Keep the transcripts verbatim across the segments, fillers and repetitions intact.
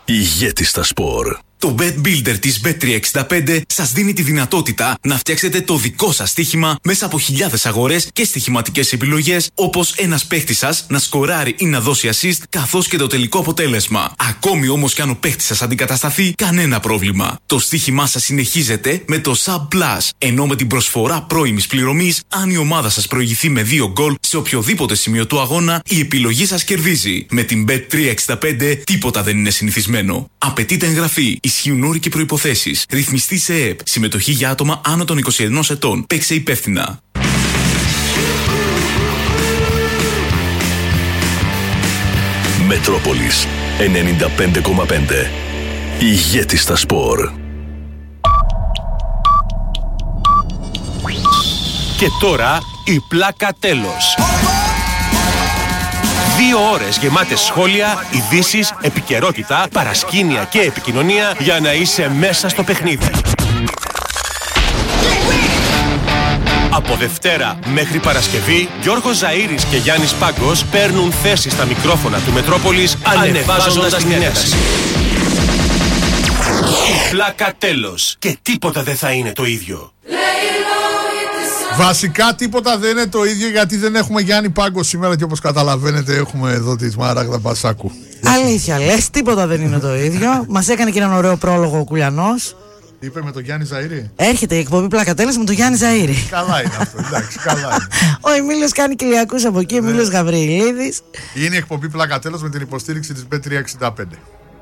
Ηγέτης στα σπορ. Το Bet Builder της μπετ τριακόσια εξήντα πέντε σας δίνει τη δυνατότητα να φτιάξετε το δικό σας στοίχημα μέσα από χιλιάδες αγορές και στοιχηματικές επιλογές, όπως ένας παίχτης σας να σκοράρει ή να δώσει assist, καθώς και το τελικό αποτέλεσμα. Ακόμη όμως κι αν ο παίχτης σας αντικατασταθεί, κανένα πρόβλημα. Το στοίχημά σας συνεχίζεται με το Sub Plus, ενώ με την προσφορά πρώιμης πληρωμής, αν η ομάδα σας προηγηθεί με δύο γκολ σε οποιοδήποτε σημείο του αγώνα, η επιλογή σας κερδίζει. Με την μπετ τριακόσια εξήντα πέντε τίποτα δεν είναι συνηθισμένο. Απαιτείται εγγραφή. Ισχύουν όροι και προϋποθέσεις. Ρυθμιστή σε ΕΕΠ. Συμμετοχή για άτομα άνω των είκοσι ενός ετών. Παίξε υπεύθυνα. Μετρόπολης ενενήντα πέντε κόμμα πέντε. Ηγέτης στα σπορ. Και τώρα η πλάκα τέλος. Δύο ώρες γεμάτες σχόλια, ειδήσεις, επικαιρότητα, παρασκήνια και επικοινωνία για να είσαι μέσα στο παιχνίδι. Από Δευτέρα μέχρι Παρασκευή, Γιώργος Ζαΐρης και Γιάννης Πάγκος παίρνουν θέση στα μικρόφωνα του Μετρόπολης, ανεβάζοντας την ένταση. Η πλάκα τέλος. Και τίποτα δεν θα είναι το ίδιο. Βασικά τίποτα δεν είναι το ίδιο, γιατί δεν έχουμε Γιάννη Πάγκο σήμερα και όπως καταλαβαίνετε έχουμε εδώ τη Σμάραγδα Πασάκου. Αλήθεια λες, τίποτα δεν είναι το ίδιο. Μας έκανε και έναν ωραίο πρόλογο ο Κουλιανός. Είπε με τον Γιάννη Ζαΐρη. Έρχεται η εκπομπή πλάκα τέλος με τον Γιάννη Ζαΐρη. Καλά είναι αυτό, εντάξει, καλά είναι. Ο Εμίλιος κάνει κοιλιακούς από εκεί, ο Εμίλιος Γαβριλίδης. Είναι η εκπομπή πλάκα τέλος με την υποστήριξη της μπετ τριακόσια εξήντα πέντε.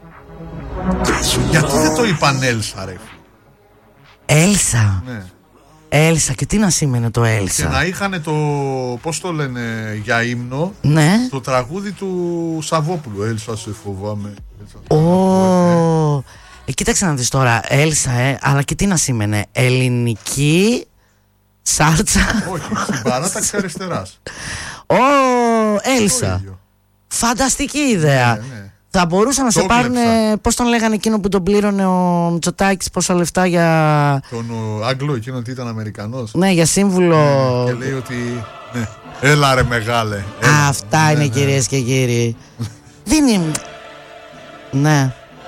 Γιατί δεν το είπαν Έλσα, ρε? Έλσα. Ναι. Έλσα, και τι να σήμαινε το Έλσα? Και να είχαν το, πώς το λένε, για ύμνο, ναι, το τραγούδι του Σαββόπουλου. Έλσα σε φοβάμαι. Ω, ε, κοίταξε να δεις τώρα, Έλσα, ε, αλλά και τι να σήμαινε? Ελληνική σάρτσα. Όχι, στην παράταξη αριστεράς. Ω, Έλσα. Φανταστική ιδέα. Ναι, ναι. Θα μπορούσαν να το σε πάρουν, πώς τον λέγανε εκείνο που τον πλήρωνε ο Μητσοτάκης, πόσα λεφτά για... Τον ο Άγγλο, εκείνο ότι ήταν Αμερικανός. Ναι, για σύμβουλο. Ναι, και λέει ότι... Ναι. Έλα ρε μεγάλε. Έλα. Αυτά ναι, είναι, ναι, κυρίες και κύριοι. Δεν είναι... Ναι.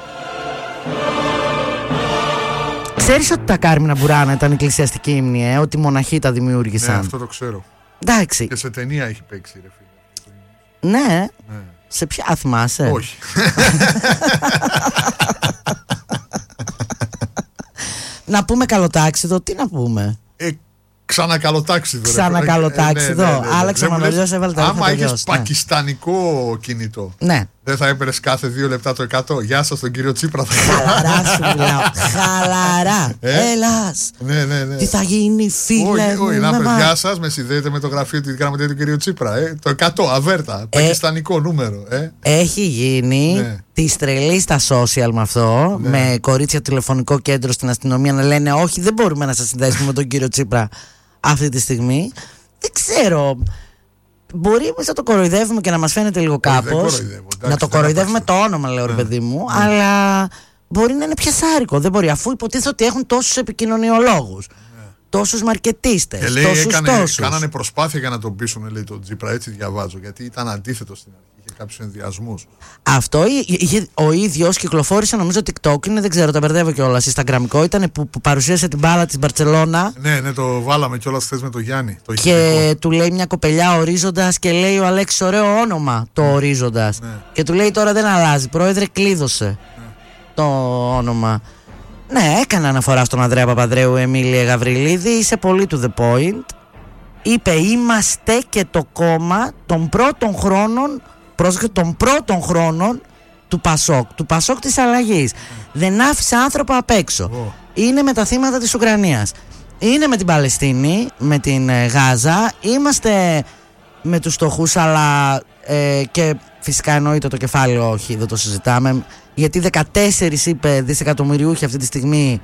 Ξέρεις ότι τα Κάρμινα Μπουράνα ήταν εκκλησιαστική ύμνη, ε? Ότι οι μοναχοί τα δημιούργησαν. Ναι, αυτό το ξέρω. Εντάξει. Και σε ταινία έχει παίξει, ρε φίλε. Ναι. Ναι. Σε ποια θυμάσαι? Όχι. Να πούμε καλοτάξιδο, τι να πούμε? Ε, ξανακαλοτάξιδο. Ξανακαλοτάξιδο. Ε, ναι, ναι, ναι, ναι. Άλλαξε μονοδιός, έβαλε τα άμα είχες είχες πακιστανικό κινητό, ναι, δεν θα έπαιρνες κάθε δύο λεπτά το εκατό. Γεια σας τον κύριο Τσίπρα. Χαλαρά σου μιλάω. Χαλαρά. Ε? Έλας. Ναι, ναι, ναι. Τι θα γίνει, φίλε όχι, μου? όχι, να πες γεια σας, με συνδέεται με το γραφείο του γραμματέα του κυρίου Τσίπρα. Ε? Το εκατό, αβέρτα. Ε, πακιστανικό νούμερο. Ε? Έχει γίνει, ναι, τη τρελή στα social με αυτό, ναι, με κορίτσια τηλεφωνικό κέντρο στην αστυνομία να λένε όχι, δεν μπορούμε να σας συνδέσουμε με τον κύριο Τσίπρα αυτή τη στιγμή. Δεν ξέρω. Μπορεί εμείς να το κοροϊδεύουμε και να μας φαίνεται λίγο κάπως. Να το κοροϊδεύουμε το όνομα, λέω, ρε παιδί μου, ναι, αλλά μπορεί να είναι πιασάρικο. Δεν μπορεί, αφού υποτίθεται ότι έχουν τόσους επικοινωνιολόγους, ναι, τόσους μαρκετίστες, και λέει, τόσους έκανε, τόσους. Κάνανε προσπάθεια για να τον πείσουν, λέει, τον Τσίπρα, έτσι διαβάζω, γιατί ήταν αντίθετο στην αρχή. Είχε κάποιους ενδιασμούς. Αυτό είχε, ο ίδιος κυκλοφόρησε, νομίζω, TikTok είναι, δεν ξέρω, τα μπερδεύω κιόλας. Instagramικό ήταν που, που παρουσίασε την μπάλα της Μπαρτσελώνα. Ναι, ναι, το βάλαμε κιόλας χθες με τον Γιάννη. Το και ηχητικό. Του λέει μια κοπελιά Ορίζοντας και λέει ο Αλέξης ωραίο όνομα το Ορίζοντας. Ναι. Και του λέει τώρα δεν αλλάζει. Πρόεδρε, κλείδωσε, ναι, το όνομα. Ναι, έκανε αναφορά στον Ανδρέα Παπανδρέου, Εμίλια Γαβριλίδη. Είσαι πολύ to the point. Είπε είμαστε και το κόμμα των πρώτων χρόνων. Πρόσεχε, των πρώτων χρόνων του Πασόκ, του Πασόκ της αλλαγής. Mm. Δεν άφησε άνθρωπο απ' έξω. Oh. Είναι με τα θύματα της Ουκρανίας. Είναι με την Παλαιστίνη, με την ε, Γάζα. Είμαστε με τους φτωχούς, αλλά ε, και φυσικά εννοείται το κεφάλαιο όχι, δεν το συζητάμε. Γιατί δεκατέσσερις είπε δισεκατομμυριούχοι αυτή τη στιγμή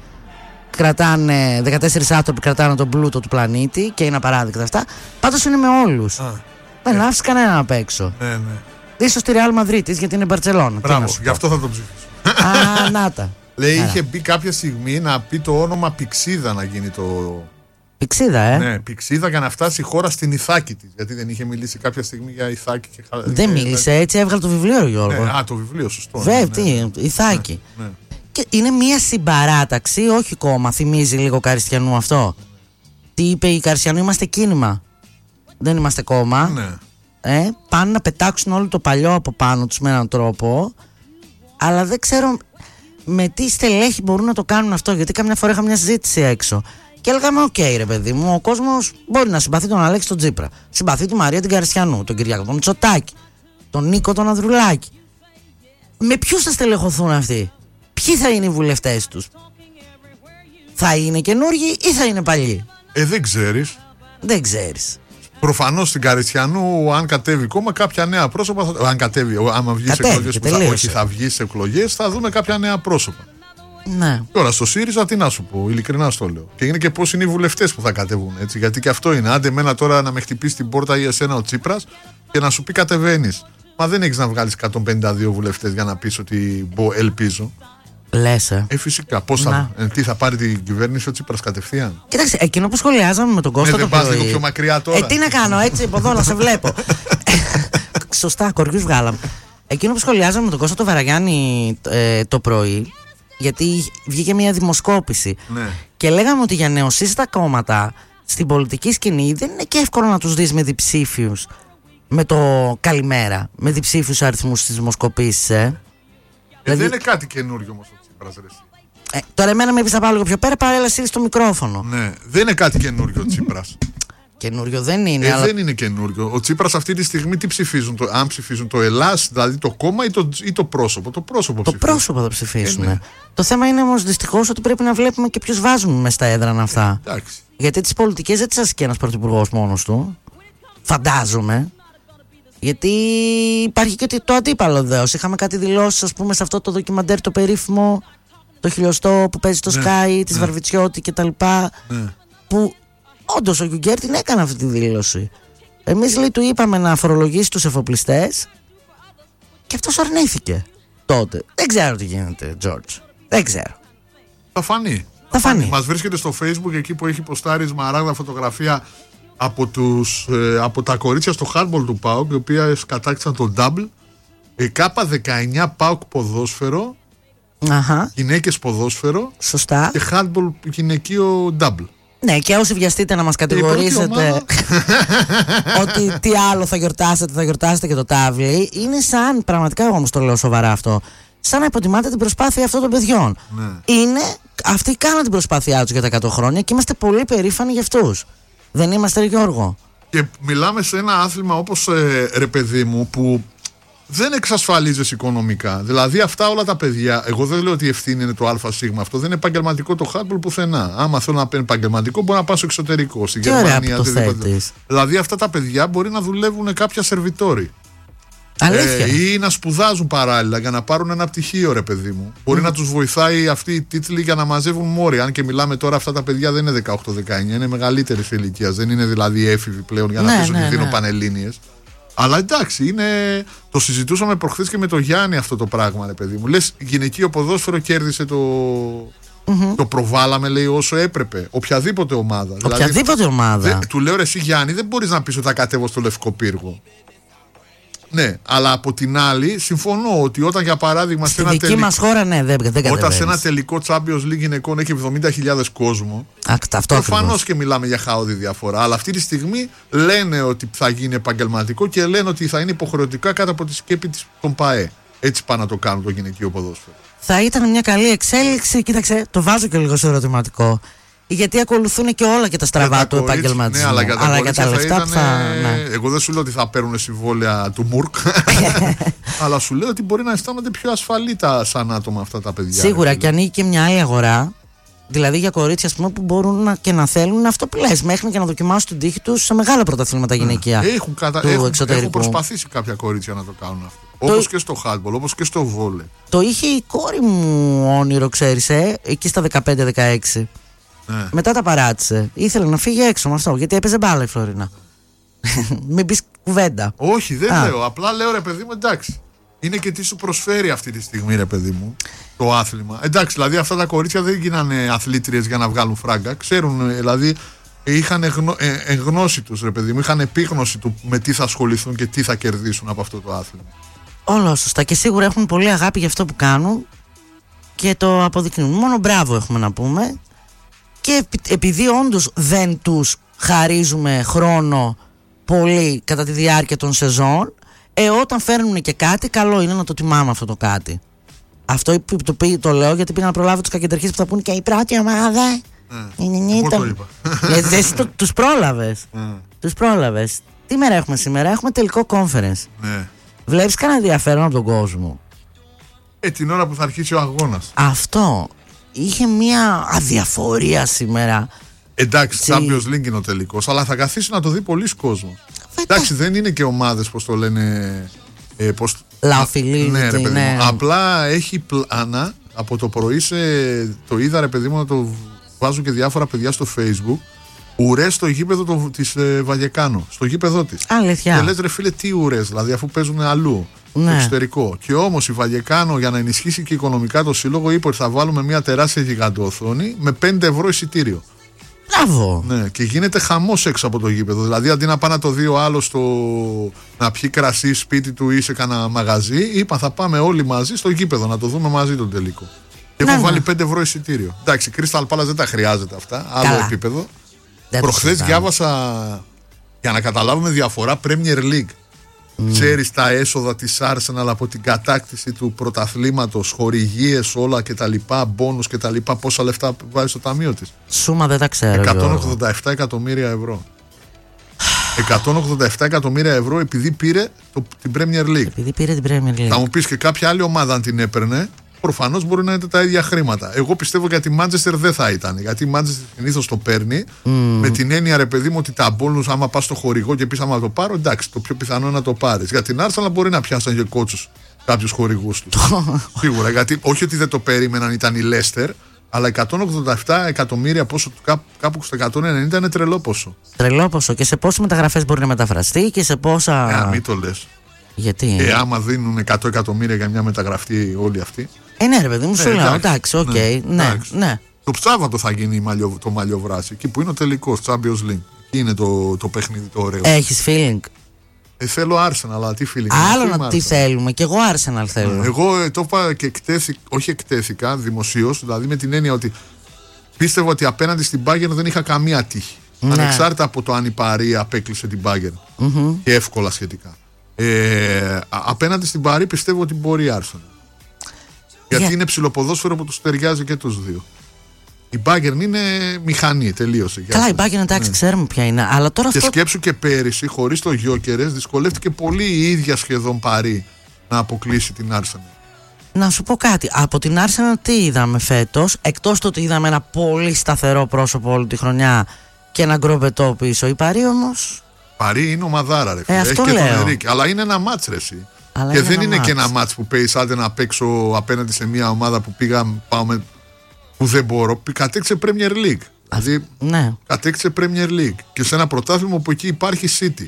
κρατάνε, δεκατέσσερις άνθρωποι κρατάνε τον πλούτο του πλανήτη και είναι απαράδεκτα αυτά. Πάντως είναι με όλους. Ah. Δεν yeah. άφησε κανέναν απ' έξω. Ναι, ναι. Ίσως στη Ρεάλ Μαδρίτης, γιατί είναι Μπαρτσελώνα. Μπράβο, γι' αυτό θα τον ψηφίσω. Α, να τα. Λέει, άρα, είχε μπει κάποια στιγμή να πει το όνομα Πηξίδα να γίνει το... Πηξίδα, ε. Ναι, πηξίδα για να φτάσει η χώρα στην Ιθάκη της. Γιατί δεν είχε μιλήσει κάποια στιγμή για Ιθάκη και Δεν και... μίλησε, έτσι έβγαλε το βιβλίο, Γιώργο. Ναι, α, το βιβλίο, σωστό. Βέβαια, ναι, τι, ναι, Ιθάκη. Ναι, ναι. Και είναι μια συμπαράταξη, όχι κόμμα. Θυμίζει λίγο Καριστιανού αυτό. Τι είπε η Καριστιανού, είμαστε κίνημα. Δεν είμαστε κόμμα. Ναι. Ε, πάνε να πετάξουν όλο το παλιό από πάνω τους με έναν τρόπο. Αλλά δεν ξέρω με τι στελέχη μπορούν να το κάνουν αυτό. Γιατί καμιά φορά είχα μια συζήτηση έξω. Και έλεγαμε: Οκ, okay, ρε παιδί μου, ο κόσμος μπορεί να συμπαθεί τον Αλέξη τον Τσίπρα. Συμπαθεί τη Μαρία την Καριστιανού, τον Κυριάκο τον Μητσοτάκη, τον Νίκο τον Ανδρουλάκη. Με ποιους θα στελεχωθούν αυτοί? Ποιοι θα είναι οι βουλευτές τους? Θα είναι καινούργοι ή θα είναι παλιοί? Ε, δεν ξέρεις. Δεν ξέρεις. Προφανώς στην Καριστιανού, αν κατέβει κόμμα, κάποια νέα πρόσωπα. Θα... Αν κατέβει, άμα βγει σε εκλογές, που θα... όχι, θα βγει σε εκλογές, θα δούμε κάποια νέα πρόσωπα. Ναι. Τώρα στο ΣΥΡΙΖΑ, τι να σου πω, ειλικρινά στο λέω. Και είναι και πώς είναι οι βουλευτές που θα κατεβούν. Έτσι, γιατί και αυτό είναι. Άντε μένα τώρα να με χτυπήσει την πόρτα ή εσένα ο Τσίπρας και να σου πει κατεβαίνεις. Μα δεν έχεις να βγάλεις εκατόν πενήντα δύο βουλευτές για να πεις ότι μπο, ελπίζω. Λες, ε. ε φυσικά. Πώς θα, ε, τι θα πάρει την κυβέρνηση ο Τσίπρας κατευθείαν? Κοίταξε, εκείνο που σχολιάζαμε με τον Κώστα. Ε, δεν πας λίγο πιο μακριά τώρα? Ε, τι να κάνω, έτσι, από εδώ να σε βλέπω. Σωστά, κοριούς βγάλαμε. Εκείνο που σχολιάζαμε με τον Κώστα το Βαραγιάννη ε, το πρωί, γιατί βγήκε μια δημοσκόπηση. Ναι. Και λέγαμε ότι για νεοσύστατα κόμματα στην πολιτική σκηνή δεν είναι και εύκολο να τους δεις με διψήφιους. Με το καλημέρα, με διψήφιους αριθμούς στις δημοσκοπήσεις, ε. Ε, δηλαδή... Δεν είναι κάτι καινούριο όμως ο Τσίπρας, ρε εσύ. Ε, τώρα εμένα με είπες να πάω λίγο πιο πέρα, παρέλα εσύ στο μικρόφωνο. Ναι, δεν είναι κάτι καινούριο ο Τσίπρας. Καινούριο δεν είναι. Ε, αλλά... Δεν είναι καινούριο. Ο Τσίπρας αυτή τη στιγμή τι ψηφίζουν? Το, αν ψηφίζουν το Ελλάς, δηλαδή το κόμμα ή το, ή το πρόσωπο? Το πρόσωπο Το ψηφίζουν. πρόσωπο θα ψηφίσουν. Ε, ναι. Το θέμα είναι όμως δυστυχώς ότι πρέπει να βλέπουμε και ποιους βάζουμε μες στα έδρανα αυτά. Ε, εντάξει. Γιατί τις πολιτικές δεν τις ασκεί ένας πρωθυπουργός μόνος του. Φαντάζομαι. Γιατί υπάρχει και το αντίπαλο δέος. Είχαμε κάτι δηλώσεις, ας πούμε, σε αυτό το ντοκιμαντέρ το περίφημο, το χιλιοστό που παίζει στο ναι, Sky, της ναι. Βαρβιτσιώτη κτλ. Ναι. Που όντως ο Γιουγκέρ την έκανε αυτή τη δήλωση. Εμείς, λέει, του είπαμε να φορολογήσει τους εφοπλιστές και αυτός αρνήθηκε τότε. Δεν ξέρω τι γίνεται, George. Δεν ξέρω. Θα φανεί. Θα φανεί. Μας βρίσκεται στο Facebook εκεί που έχει ποστάρει σμαράγδα φωτογραφία από, τους, ε, από τα κορίτσια στο handball του ΠΑΟΚ, οι οποία κατάκτησαν το double. Η ΚΑΠΑ δεκαεννιά ΠΑΟΚ ποδόσφαιρο, Αχα. γυναίκες ποδόσφαιρο. Σωστά. Και handball γυναικείο double. Ναι, και όσοι βιαστείτε να μας κατηγορήσετε ότι τι άλλο θα γιορτάσετε, θα γιορτάσετε και το τάβλι. Είναι σαν, πραγματικά εγώ όμως το λέω σοβαρά αυτό, σαν να υποτιμάτε την προσπάθεια αυτών των παιδιών. Ναι. Είναι, αυτοί κάναν την προσπάθειά τους για τα εκατό χρόνια και είμαστε πολύ περήφανοι για αυτούς. Δεν είμαστε, ρε Γιώργο? Και μιλάμε σε ένα άθλημα όπως ε, ρε παιδί μου, που δεν εξασφαλίζεσαι οικονομικά. Δηλαδή αυτά όλα τα παιδιά, εγώ δεν λέω ότι η ευθύνη είναι το ΑΣ, αυτό δεν είναι επαγγελματικό το handball πουθενά. Άμα θέλω να παίρνει επαγγελματικό, μπορεί να πάω στο εξωτερικό, στη Γερμανία. Δηλαδή αυτά τα παιδιά μπορεί να δουλεύουν κάποια σερβιτόροι. Αλήθεια. Ε, ή να σπουδάζουν παράλληλα για να πάρουν ένα πτυχίο, ρε παιδί μου. Μπορεί mm. να τους βοηθάει αυτή η τίτλη για να μαζεύουν μόρια. Αν και μιλάμε τώρα, αυτά τα παιδιά δεν είναι δεκαοκτώ δεκαεννιά, είναι μεγαλύτερη ηλικία. Δεν είναι δηλαδή έφηβοι πλέον για να ναι, πεις ναι, ότι δίνω ναι. πανελλήνιες. Αλλά εντάξει, είναι... το συζητούσαμε προχθές και με τον Γιάννη αυτό το πράγμα, ρε παιδί μου. Λες, γυναικείο ποδόσφαιρο κέρδισε το. Mm-hmm. Το προβάλαμε, λέει, όσο έπρεπε. Οποιαδήποτε ομάδα. Οποιαδήποτε δηλαδή, ομάδα. Δε, του λέω, ρε, εσύ Γιάννη, δεν μπορείς να πεις ότι θα κατέβω στο Λευκό Πύργο. Ναι, αλλά από την άλλη, συμφωνώ ότι όταν για παράδειγμα. Στη δική τελικ... μας χώρα, ναι, δεν, δεν κατεβαίνεις. Όταν σε ένα τελικό Champions League γυναικών έχει εβδομήντα χιλιάδες κόσμο. Προφανώς και μιλάμε για χαόδη διαφορά. Αλλά αυτή τη στιγμή λένε ότι θα γίνει επαγγελματικό και λένε ότι θα είναι υποχρεωτικά κάτω από τη σκέπη των ΠΑΕ. Έτσι πάνε να το κάνουν το γυναικείο ποδόσφαιρο. Θα ήταν μια καλή εξέλιξη. Κοίταξε, το βάζω και λίγο στο ερωτηματικό. Γιατί ακολουθούν και όλα και τα στραβά του επαγγελματισμού. Ναι, αλλά για τα, αλλά για τα λεφτά ήταν, που θα. Ναι. Εγώ δεν σου λέω ότι θα παίρνουν συμβόλαια του Μουρκ. Αλλά σου λέω ότι μπορεί να αισθάνονται πιο ασφαλή τα, σαν άτομα αυτά τα παιδιά. Σίγουρα, και ανοίγει και μια άλλη αγορά. Δηλαδή για κορίτσια, ας πούμε, που μπορούν να, και να θέλουν αυτό που λες, μέχρι και να δοκιμάσουν την τύχη τους σε μεγάλα πρωταθλήματα γυναικεία. Έχουν, κατα... έχουν, έχουν προσπαθήσει κάποια κορίτσια να το κάνουν αυτό. Το... Όπως και στο handball, όπως και στο βόλε. Το είχε η κόρη μου όνειρο, ξέρεις, ε, εκεί στα δεκαπέντε δεκαέξι. Ναι. Μετά τα παράτησε. Ήθελε να φύγει έξω με αυτό, γιατί έπαιζε μπάλα η Φλωρίνα. Μην πεις κουβέντα. Όχι, δεν Α. λέω. Απλά λέω, ρε παιδί μου, εντάξει. Είναι και τι σου προσφέρει αυτή τη στιγμή, ρε παιδί μου, το άθλημα. Εντάξει, δηλαδή αυτά τα κορίτσια δεν γίνανε αθλήτριες για να βγάλουν φράγκα. Ξέρουν, δηλαδή, είχαν εγνω, ε, εγνώση τους, ρε παιδί μου, είχαν επίγνωση του με τι θα ασχοληθούν και τι θα κερδίσουν από αυτό το άθλημα. Όλα σωστά και σίγουρα έχουν πολύ αγάπη για αυτό που κάνουν και το αποδεικνύουν. Μόνο μπράβο έχουμε να πούμε. Και επειδή όντως δεν τους χαρίζουμε χρόνο πολύ κατά τη διάρκεια των σεζόν, ε, όταν φέρνουν και κάτι, καλό είναι να το τιμάμε αυτό το κάτι. Αυτό το, το, το λέω γιατί πήγα να προλάβω τους κακενταρχείς που θα πούνε και η πρώτη ομάδα. Ναι, εγώ το είπα. Γιατί εσύ το, τους πρόλαβες. Τους πρόλαβες. Τι μέρα έχουμε σήμερα? Έχουμε τελικό conference. Ναι. Βλέπεις κανένα ενδιαφέρον από τον κόσμο? Ε, την ώρα που θα αρχίσει ο αγώνας. Αυτό. Είχε μια αδιαφορία σήμερα. Εντάξει, Τι... Champions League είναι ο τελικός, αλλά θα καθίσει να το δει πολλοί κόσμος. Εντάξει, δεν είναι και ομάδες, πώς το λένε. Ε, πώς... Λαοφιλίδη. Ναι, ρε παιδί μου. Απλά έχει πλάνα από το πρωί. Σε... Το είδα, ρε παιδί μου, να το βάζουν και διάφορα παιδιά στο Facebook. Ουρές στο γήπεδο το... της ε, Βαγεκάνο. Στο γήπεδο της. Αλήθεια. Και λες, ρε φίλε, τι ουρές, δηλαδή, αφού παίζουν αλλού. Ναι. Το εξωτερικό. Και όμως η Βαγεκάνο, για να ενισχύσει και οικονομικά το σύλλογο, είπε ότι θα βάλουμε μια τεράστια γιγαντοοθόνη με πέντε ευρώ εισιτήριο. Μπράβο! Ναι, και γίνεται χαμός έξω από το γήπεδο. Δηλαδή, αντί να πάει να το δει ο άλλος στο... να πιει κρασί σπίτι του ή σε κανένα μαγαζί, είπα θα πάμε όλοι μαζί στο γήπεδο να το δούμε μαζί τον τελικό. Και έχουν βάλει πέντε ευρώ εισιτήριο. Εντάξει, Crystal Palace δεν τα χρειάζεται αυτά. Άλλο Καλά. επίπεδο. Προχθές διάβασα, για να καταλάβουμε διαφορά, Premier League. Mm. Ξέρεις τα έσοδα της Arsenal από την κατάκτηση του πρωταθλήματος, χορηγίες, όλα και τα λοιπά, μπόνους και τα λοιπά, πόσα λεφτά βάζει στο ταμείο της? Σούμα δεν τα ξέρω. εκατόν ογδόντα επτά εκατομμύρια ευρώ. εκατόν ογδόντα επτά εκατομμύρια ευρώ επειδή πήρε το, την Premier League. Επειδή πήρε την Premier League. Θα μου πεις και κάποια άλλη ομάδα αν την έπαιρνε, προφανώς μπορεί να είναι τα ίδια χρήματα. Εγώ πιστεύω για τη Manchester δεν θα ήταν. Γιατί η Manchester συνήθως το παίρνει mm. με την έννοια, ρε παιδί μου, ότι τα μπόνους, άμα πας στο χορηγό και πεις άμα το πάρω, εντάξει, το πιο πιθανό είναι να το πάρεις. Για την Arsenal μπορεί να πιάσαν και κότσους κάποιους χορηγούς τους. Σίγουρα. Γιατί όχι ότι δεν το περίμεναν, ήταν η Leicester, αλλά εκατόν ογδόντα επτά εκατομμύρια πόσο, κάπου στο εκατόν ενενήντα είναι τρελό ποσό. Τρελό ποσό. Και σε πόσες μεταγραφές μπορεί να μεταφραστεί και σε πόσα. Ε, μην το λες. Γιατί? Ε, άμα δίνουν εκατό εκατομμύρια για μια μεταγραφή όλοι αυτοί. Ε, ναι, ρε παιδί μου, σου ε, λέω. Εντάξει, οκ. Okay, ναι, ναι, ναι. Το Σάββατο θα γίνει μαλλιο, το μαλλιοβράσι. Εκεί που είναι ο τελικός Champions League. Εκεί είναι το, το παιχνίδι το ωραίο. Έχεις feeling? Ε, θέλω Arsenal, αλλά τι feeling? Άλλο να τι θέλουμε. Και εγώ Arsenal θέλω. Ε, εγώ ε, το είπα και εκτέθη, όχι εκτέθηκα δημοσίως, δηλαδή με την έννοια ότι πίστευα ότι απέναντι στην Bayern δεν είχα καμία τύχη. Ναι. Ανεξάρτητα από το αν η Παρί απέκλεισε την Bayern. Mm-hmm. Και εύκολα σχετικά. Ε, απέναντι στην Παρί πιστεύω ότι μπορεί η Arsenal. Γιατί yeah. είναι ψιλοποδόσφαιρο που τους ταιριάζει και τους δύο. Η Bayern είναι μηχανή, τελείωσε. Καλά, η Bayern εντάξει, ναι. ξέρουμε ποια είναι. Αλλά τώρα και αυτό... σκέψου και πέρυσι, χωρίς το Γιόκερες, δυσκολεύτηκε πολύ η ίδια σχεδόν Παρί να αποκλείσει την Arsenal. Να σου πω κάτι. Από την Arsenal τι είδαμε φέτος? Εκτός το ότι είδαμε ένα πολύ σταθερό πρόσωπο όλη τη χρονιά και ένα γκρομπετό πίσω. Η Παρί όμως. Παρί είναι ομαδάρα, ρε φίλε. Ε, αυτό Έχει λέω. και τον Ερίκ. Αλλά είναι ένα μάτς, ρε εσύ. Αλλά και είναι δεν είναι μάτς. Και ένα μάτς που παίζεις άντε να παίξω απέναντι σε μια ομάδα που πήγα πάω με... που δεν μπορώ. Κατέκτησε Premier League. Α, δηλαδή ναι. κατέκτησε Premier League. Και σε ένα πρωτάθλημα που εκεί υπάρχει City.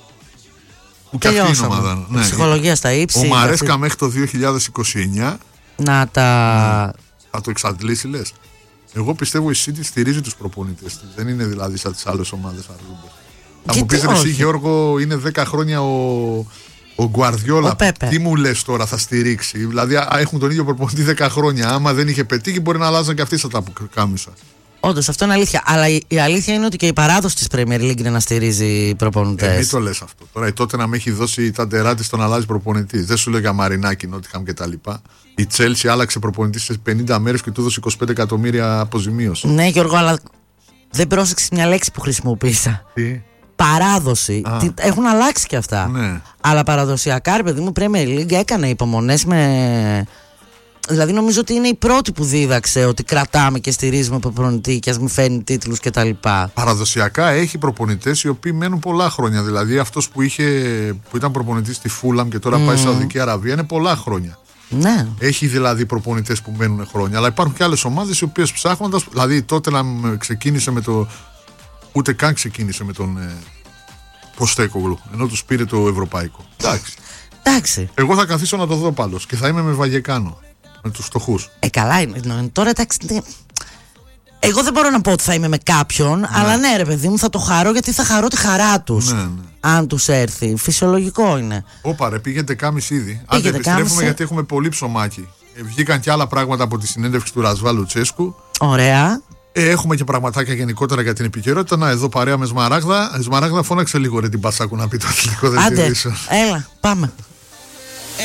Που και αυτή είναι ομάδα. Ναι. Ψυχολογία στα ύψη. Ο Μαρέσκα αυτή... μέχρι το δύο χιλιάδες είκοσι εννιά να τα. Θα το εξαντλήσει, λες. Εγώ πιστεύω η City στηρίζει τους προπονητές της. Δεν είναι δηλαδή σαν τις άλλες ομάδες αρρούμπες. Θα μου πεις εσύ, Γιώργο, είναι δέκα χρόνια ο. Ο Γκουαρδιόλα, τι μου λες τώρα θα στηρίξει? Δηλαδή έχουν τον ίδιο προπονητή δέκα χρόνια. Άμα δεν είχε πετύχει, μπορεί να αλλάζαν και αυτοί στα τα πουκάμισα. Όντως, αυτό είναι αλήθεια. Αλλά η, η αλήθεια είναι ότι και η παράδοση της Premier League είναι να στηρίζει προπονητές. Ε, μην το λες αυτό. Τώρα η τότε να με έχει δώσει τα τεράτη στον αλλάζει προπονητή. Δεν σου λέω για Μαρινάκη, Νότιχαμ κτλ. Η Τσέλσι άλλαξε προπονητή σε πενήντα μέρες και του έδωσε είκοσι πέντε εκατομμύρια αποζημίωση. Ναι, Γιώργο, αλλά δεν πρόσεξες μια λέξη που χρησιμοποίησα. Τι? Παράδοση. Τι, έχουν αλλάξει και αυτά. Ναι. Αλλά παραδοσιακά, ρε παιδί μου, Premier League έκανε υπομονές με. Δηλαδή, νομίζω ότι είναι η πρώτη που δίδαξε ότι κρατάμε και στηρίζουμε προπονητή και ας μην φέρνει τίτλους κτλ. Παραδοσιακά έχει προπονητές οι οποίοι μένουν πολλά χρόνια. Δηλαδή, αυτός που, είχε, που ήταν προπονητής στη Φούλαμ και τώρα mm. πάει στη Σαουδική Αραβία είναι πολλά χρόνια. Ναι. Έχει δηλαδή προπονητές που μένουν χρόνια. Αλλά υπάρχουν και άλλες ομάδες οι οποίες ψάχνοντας. Δηλαδή, τότε να ξεκίνησε με το. Ούτε καν ξεκίνησε με τον ε, Ποστέκογλου, ενώ τους πήρε το ευρωπαϊκό. Εντάξει. Εντάξει. Εγώ θα καθίσω να το δω πάντως και θα είμαι με Βαγεκάνο, με τους φτωχούς. Ε, καλά είναι. Τώρα εντάξει. Εγώ δεν μπορώ να πω ότι θα είμαι με κάποιον, ναι. αλλά ναι, ρε παιδί μου, θα το χαρώ γιατί θα χαρώ τη χαρά τους. Ναι, ναι. Αν τους έρθει. Φυσιολογικό είναι. Όπα, ρε, πήγαινε κάμις ήδη. Αν δεν επιστρέφουμε, γιατί έχουμε πολύ ψωμάκι. Βγήκαν και άλλα πράγματα από τη συνέντευξη του Ρασβάλ Λουτσέσκου. Ωραία. Ε, έχουμε και πραγματάκια γενικότερα για την επικαιρότητα. Να, εδώ παρέα με Σμαράγδα. Σμαράγδα, φώναξε λίγο ρε την Πασάκου να πει το αθλητικό δελτίο. Άντε, έλα, πάμε.